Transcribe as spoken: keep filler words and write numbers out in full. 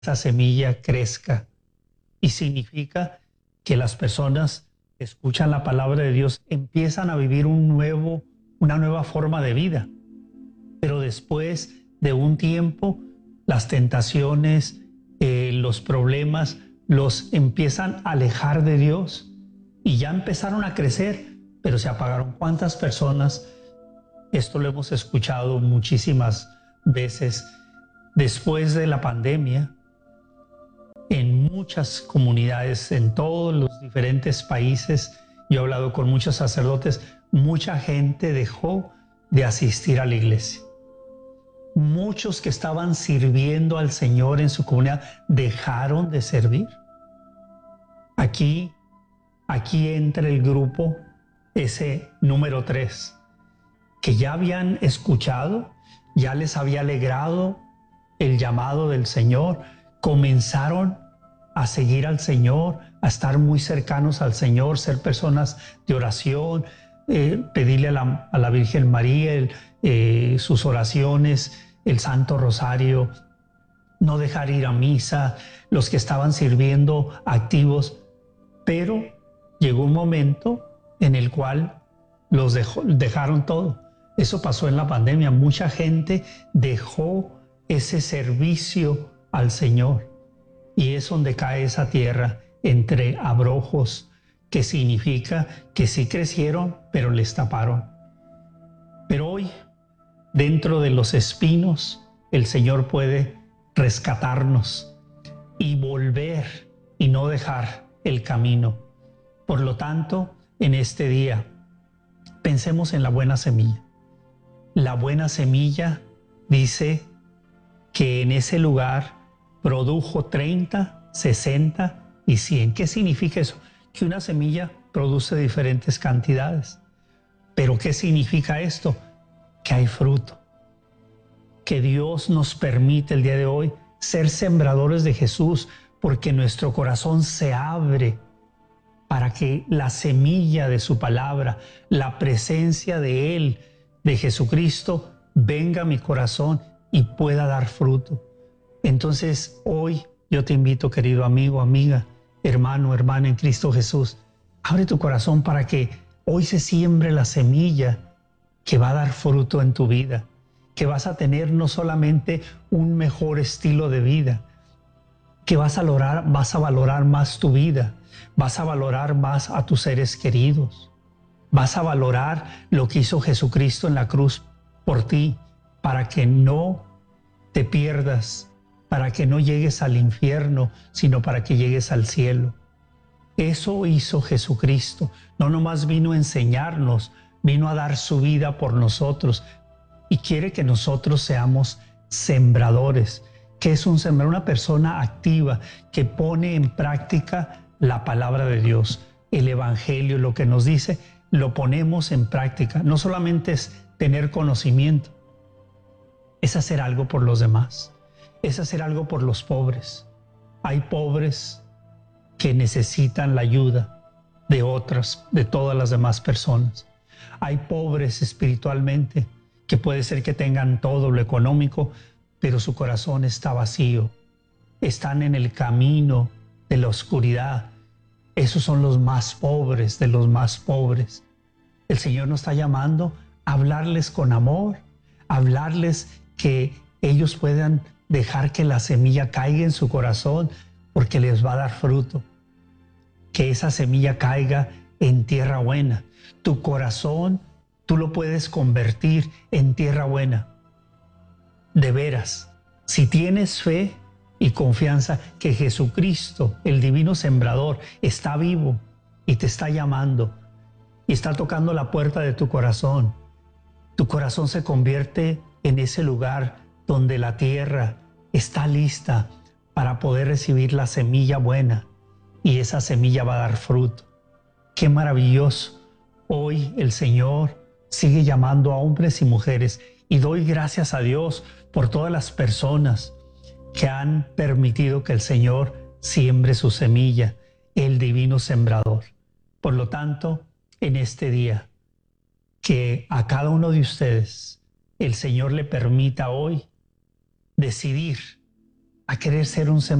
esa semilla crezca. Y significa que las personas que escuchan la palabra de Dios empiezan a vivir un nuevo, una nueva forma de vida. Pero después de un tiempo, las tentaciones, eh, los problemas, los empiezan a alejar de Dios y ya empezaron a crecer, pero se apagaron. ¿Cuántas personas? Esto lo hemos escuchado muchísimas veces. Después de la pandemia, en muchas comunidades, en todos los diferentes países, yo he hablado con muchos sacerdotes, mucha gente dejó de asistir a la iglesia. Muchos que estaban sirviendo al Señor en su comunidad dejaron de servir. Aquí, aquí entra el grupo, ese número tres, que ya habían escuchado, ya les había alegrado el llamado del Señor, comenzaron a seguir al Señor, a estar muy cercanos al Señor, ser personas de oración, eh, pedirle a la, a la Virgen María el, eh, sus oraciones, el Santo Rosario, no dejar ir a misa, los que estaban sirviendo activos, pero llegó un momento en el cual los dejó, dejaron todo. Eso pasó en la pandemia, mucha gente dejó ese servicio al Señor. Y es donde cae esa tierra entre abrojos, que significa que sí crecieron, pero les taparon. Pero hoy, dentro de los espinos, el Señor puede rescatarnos y volver y no dejar el camino. Por lo tanto, en este día, pensemos en la buena semilla. La buena semilla dice que en ese lugar produjo treinta, sesenta y cien. ¿Qué significa eso? Que una semilla produce diferentes cantidades. ¿Pero qué significa esto? Que hay fruto. Que Dios nos permite el día de hoy ser sembradores de Jesús, porque nuestro corazón se abre para que la semilla de su palabra, la presencia de Él, de Jesucristo, venga a mi corazón y pueda dar fruto. Entonces hoy yo te invito, querido amigo, amiga, hermano, hermana en Cristo Jesús, abre tu corazón para que hoy se siembre la semilla que va a dar fruto en tu vida, que vas a tener no solamente un mejor estilo de vida, que vas a valorar, vas a valorar más tu vida, vas a valorar más a tus seres queridos, vas a valorar lo que hizo Jesucristo en la cruz por ti, para que no te pierdas, para que no llegues al infierno, sino para que llegues al cielo. Eso hizo Jesucristo. No nomás vino a enseñarnos, vino a dar su vida por nosotros y quiere que nosotros seamos sembradores. ¿Qué es un sembrador? Una persona activa que pone en práctica la palabra de Dios, el Evangelio, lo que nos dice, lo ponemos en práctica. No solamente es tener conocimiento, es hacer algo por los demás, es hacer algo por los pobres. Hay pobres que necesitan la ayuda de otras, de todas las demás personas. Hay pobres espiritualmente que puede ser que tengan todo lo económico, pero su corazón está vacío. Están en el camino de la oscuridad. Esos son los más pobres de los más pobres. El Señor nos está llamando a hablarles con amor, a hablarles que ellos puedan dejar que la semilla caiga en su corazón, porque les va a dar fruto. Que esa semilla caiga en tierra buena. Tu corazón, tú lo puedes convertir en tierra buena. De veras, si tienes fe y confianza que Jesucristo, el divino sembrador, está vivo y te está llamando y está tocando la puerta de tu corazón, tu corazón se convierte en ese lugar donde la tierra está lista para poder recibir la semilla buena, y esa semilla va a dar fruto. ¡Qué maravilloso! Hoy el Señor sigue llamando a hombres y mujeres, y doy gracias a Dios por todas las personas que han permitido que el Señor siembre su semilla, el divino sembrador. Por lo tanto, en este día, que a cada uno de ustedes el Señor le permita hoy decidir a querer ser un